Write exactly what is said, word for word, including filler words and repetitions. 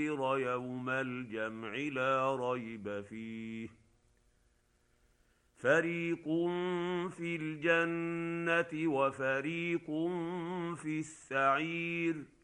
ونذر يوم الجمع لا ريب فيه فريق في الجنة وفريق في السعير